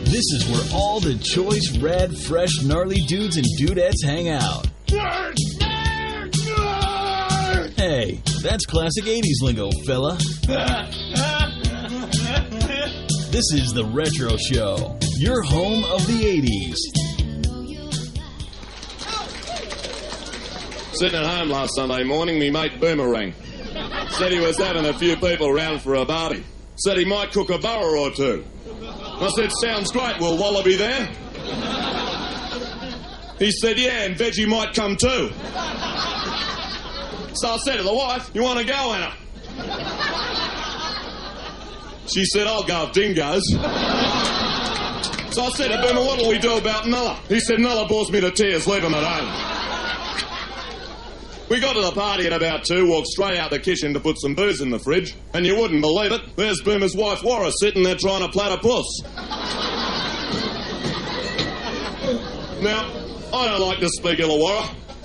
This is where all the choice, rad, fresh, gnarly dudes and dudettes hang out. Nerd! Nerd! Nerd! Hey, that's classic 80s lingo, fella. This is The Retro Show, your home of the 80s. Sitting at home last Sunday morning, me mate Boomerang said he was having a few people round for a party. Said he might cook a burger or two. I said, sounds great, will Wallaby there? He said, yeah, and Veggie might come too. So I said to the wife, you want to go, Anna? She said, I'll go with dingoes. So I said to Boomer, what'll we do about Nulla? He said, Nulla bores me to tears, leave him at home. We got to the party at about 2, walked straight out the kitchen to put some booze in the fridge, and you wouldn't believe it, there's Boomer's wife, Warra, sitting there trying to plait a puss. Now, I don't like to speak ill of Warra,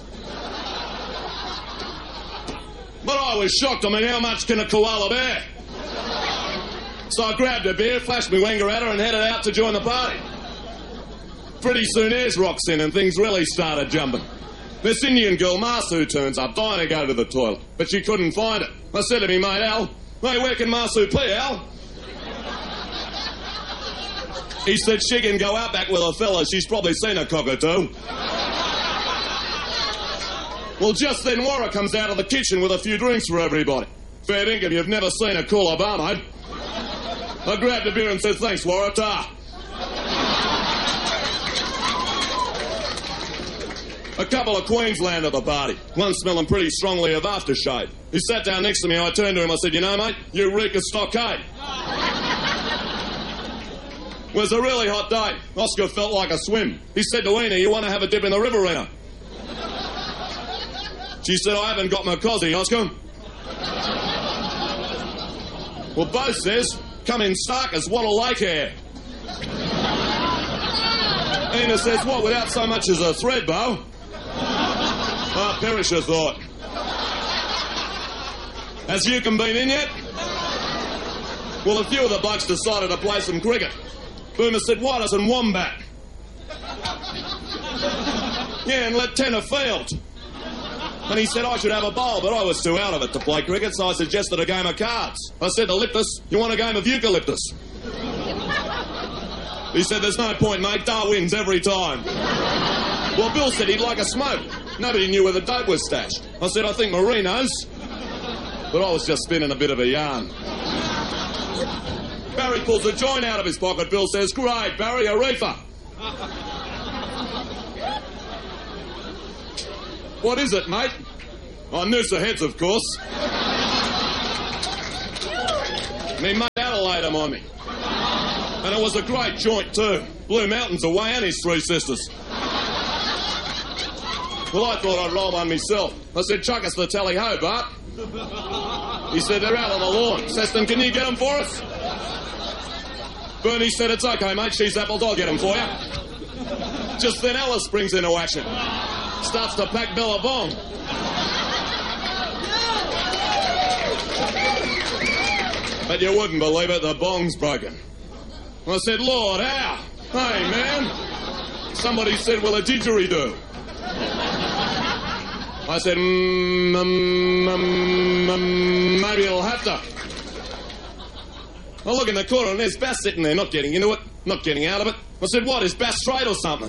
but I was shocked. I mean, how much can a koala bear? So I grabbed a beer, flashed me wanger at her, and headed out to join the party. Pretty soon, Ayers rocks in, and things really started jumping. This Indian girl, Masu, turns up, dying to go to the toilet, but she couldn't find it. I said to me mate Al, hey, where can Masu be, Al? He said she can go out back with a fella, she's probably seen a cockatoo. Well, just then Warra comes out of the kitchen with a few drinks for everybody. Fair dinkum, you've never seen a cooler bar, mate. I grabbed a beer and said, thanks, Warra, ta. A couple of Queensland at the party, one smelling pretty strongly of aftershave. He sat down next to me, I turned to him, I said, you know, mate, you reek of stockade. It was a really hot day. Oscar felt like a swim. He said to Ena, you want to have a dip in the river, Ena? She said, I haven't got my cosy, Oscar. Well, Bo says, come in starkers, what a lake hair. Ena says, what, without so much as a thread, Bo? Ah, Perisher thought. Has Yukon been in yet? Well, a few of the blokes decided to play some cricket. Boomer said, why doesn't Wombat? Yeah, and let Tenner field. And he said I should have a bowl, but I was too out of it to play cricket, so I suggested a game of cards. I said to Liptus, you want a game of eucalyptus? He said, there's no point, mate, Dar wins every time. Well, Bill said he'd like a smoke. Nobody knew where the dope was stashed. I said, I think Marie knows. But I was just spinning a bit of a yarn. Barry pulls a joint out of his pocket. Bill says, great, Barry, a reefer. What is it, mate? Oh, Noosa Heads, of course. Me mate Adelaide him on me. And it was a great joint, too. Blue Mountains away and his 3 sisters. Well, I thought I'd roll one myself. I said, chuck us the tally-ho, Bart. He said, they're out on the lawn. Seston, can you get them for us? Bernie said, it's okay, mate. She's apples. I'll get them for you. Just then Alice springs into action. Starts to pack Billabong. But you wouldn't believe it, the bong's broken. I said, Lord, how? Hey, man. Somebody said, will a didgeridoo? I said, maybe it'll have to. I look in the corner and there's Bass sitting there, not getting into it, not getting out of it. I said, what, is Bass straight or something?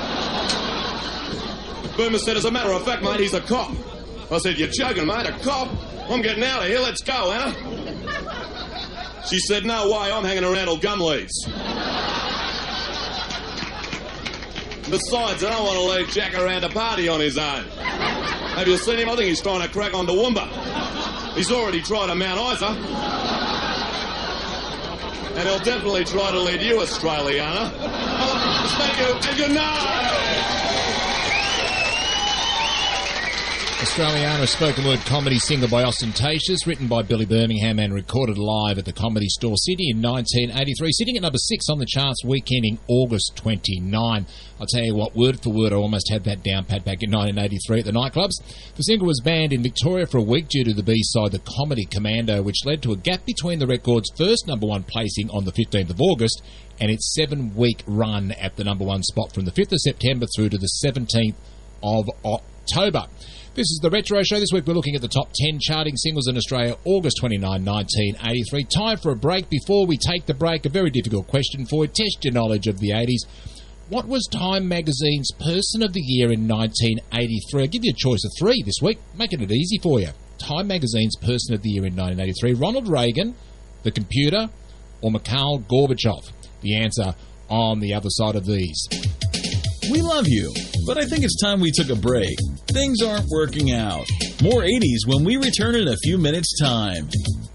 Boomer said, as a matter of fact, mate, he's a cop. I said, you're joking, mate, a cop? I'm getting out of here, let's go, Anna. She said, no way, I'm hanging around till gum leaves. Besides, I don't want to leave Jack around a party on his own. Have you seen him? I think he's trying to crack on to Toowoomba. He's already tried to Mount Isa. And he'll definitely try to lead you, Australiana. Thank you. And good night. Australiana, a spoken word comedy single by Ostentatious, written by Billy Birmingham and recorded live at the Comedy Store Sydney in 1983, sitting at number 6 on the charts week ending August 29. I'll tell you what, word for word, I almost had that down pat back in 1983 at the nightclubs. The single was banned in Victoria for a week due to the B-side, The Comedy Commando, which led to a gap between the record's first number 1 placing on the 15th of August and its 7-week run at the number 1 spot from the 5th of September through to the 17th of October. This is the Retro Show. This week we're looking at the top 10 charting singles in Australia, August 29, 1983. Time for a break. Before we take the break, a very difficult question for you. Test your knowledge of the 80s. What was Time Magazine's Person of the Year in 1983? I'll give you a choice of 3 this week, making it easy for you. Time Magazine's Person of the Year in 1983, Ronald Reagan, the computer, or Mikhail Gorbachev? The answer on the other side of these. We love you, but I think it's time we took a break. Things aren't working out. More 80s when we return in a few minutes' time.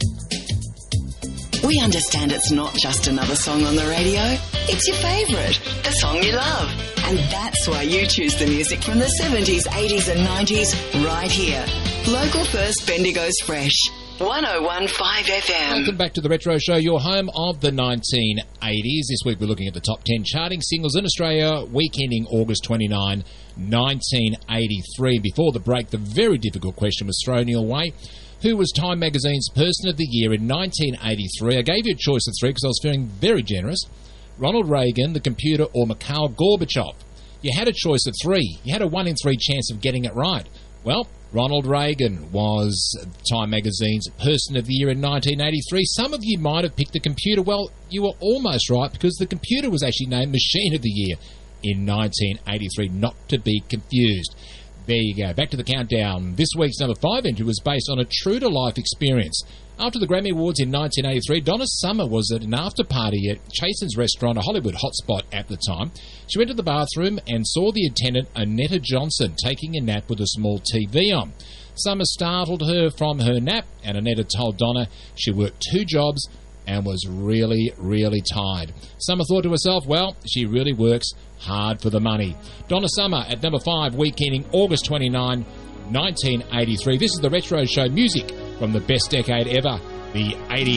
We understand it's not just another song on the radio. It's your favourite, the song you love. And that's why you choose the music from the 70s, 80s and 90s right here. Local First Bendigo's Fresh. 101.5 FM. Welcome back to the Retro Show, your home of the 1980s. This week we're looking at the top 10 charting singles in Australia, week ending August 29, 1983. Before the break, the very difficult question was thrown your way. Who was Time Magazine's Person of the Year in 1983? I gave you a choice of 3 because I was feeling very generous. Ronald Reagan, the computer, or Mikhail Gorbachev? You had a choice of 3. You had a 1 in 3 chance of getting it right. Well, Ronald Reagan was Time Magazine's Person of the Year in 1983. Some of you might have picked the computer. Well, you were almost right because the computer was actually named Machine of the Year in 1983, not to be confused. There you go. Back to the countdown. This week's number 5 entry was based on a true-to-life experience. After the Grammy Awards in 1983, Donna Summer was at an after-party at Chasen's restaurant, a Hollywood hotspot at the time. She went to the bathroom and saw the attendant, Annetta Johnson, taking a nap with a small TV on. Summer startled her from her nap, and Annetta told Donna she worked 2 jobs and was really, really tired. Summer thought to herself, well, she really works hard for the money. Donna Summer at number 5, week ending August 29, 1983. This is the Retro Show, music from the best decade ever, the 80s.